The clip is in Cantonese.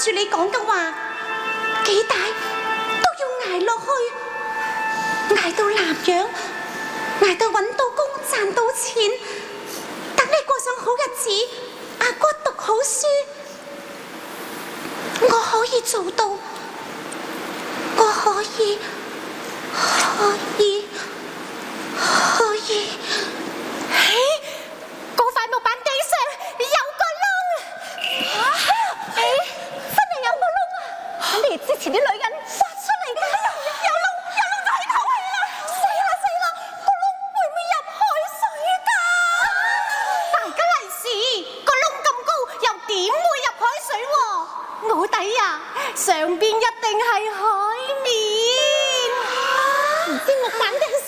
住你講嘅話，幾大都要捱落去，捱到南洋，捱到揾到工賺到錢，等你過上好日子，阿哥讀好書，我可以做到，我可以。 嘿，嗰塊木板地上有個窿啊！真係有個窿啊！肯定係之前啲女人挖出嚟㗎。有窿就係透氣啦！死啦！個窿會唔會入海水㗎？大吉利是，個窿咁高，又點會入海水喎？我睇啊，上邊一定係海面。唔知木板地